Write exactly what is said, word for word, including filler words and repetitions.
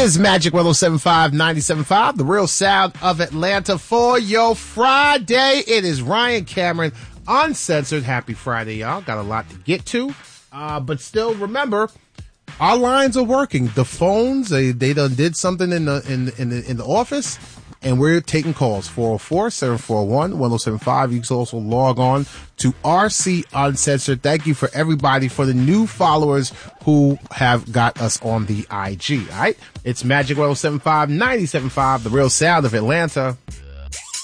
is Magic one oh seven point five, ninety-seven point five, the real sound of Atlanta for your Friday. It is Ryan Cameron, uncensored. Happy Friday, y'all. Got a lot to get to. Uh, but still, remember, our lines are working. The phones, they, they done did something in the, in, in the, in the office. And we're taking calls, four oh four, seven four one, one oh seven five. You can also log on to R C Uncensored. Thank you for everybody, for the new followers who have got us on the I G, all right? It's Magic one oh seven point five, ninety-seven point five, the real sound of Atlanta.